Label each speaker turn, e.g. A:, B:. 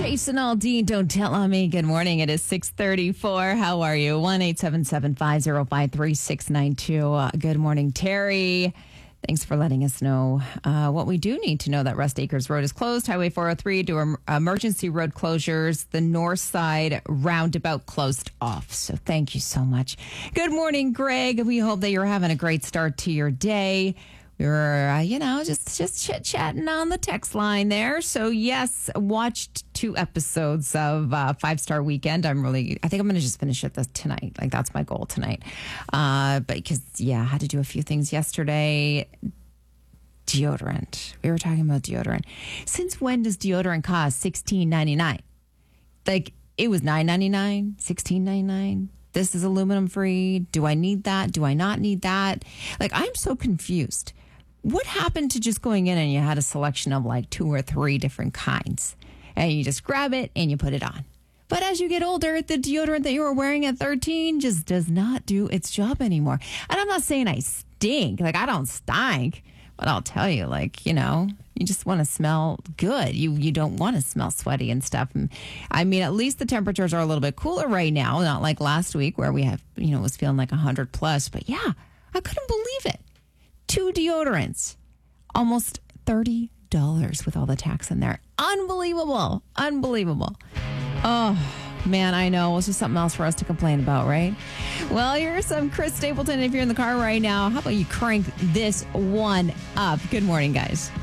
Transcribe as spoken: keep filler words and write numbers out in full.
A: Jason Aldean, don't tell on me. Good morning. It is six thirty-four. How are you? one eight seven seven, five zero five, three six nine two. Uh, good morning, Terry. Thanks for letting us know. Uh, what we do need to know that Rust Acres Road is closed. Highway four oh three to em- emergency road closures. The north side roundabout closed off. So thank you so much. Good morning, Greg. We hope that you're having a great start to your day. We were, uh, you know, just just chit chatting on the text line there. So yes, watched two episodes of uh, Five Star Weekend. I'm really, I think I'm going to just finish it this tonight. Like that's my goal tonight. Uh, but because yeah, I had to do a few things yesterday. Deodorant. We were talking about deodorant. Since when does deodorant cost sixteen ninety-nine? Like it was nine ninety-nine, sixteen ninety-nine. This is aluminum free. Do I need that? Do I not need that? Like I'm so confused. What happened to just going in and you had a selection of like two or three different kinds and you just grab it and you put it on? But as you get older, the deodorant that you were wearing at thirteen just does not do its job anymore. And I'm not saying I stink. Like I don't stink, but I'll tell you, like, you know, you just want to smell good. You you don't want to smell sweaty and stuff. And, I mean, at least the temperatures are a little bit cooler right now, not like last week where we have, you know, it was feeling like one hundred plus. But yeah, I couldn't believe it. Two deodorants, almost thirty dollars with all the tax in there. Unbelievable. Unbelievable. Oh, man, I know. It's just something else for us to complain about, right? Well, here's some Chris Stapleton. If you're in the car right now, how about you crank this one up? Good morning, guys.